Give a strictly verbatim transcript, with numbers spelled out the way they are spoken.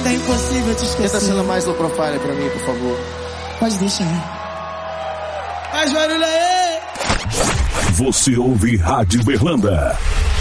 Ainda é impossível te esquecer. Tenta sendo mais low profile pra mim, por favor. Pode deixar. Faz barulho aí! Você ouve Rádio Berlanda.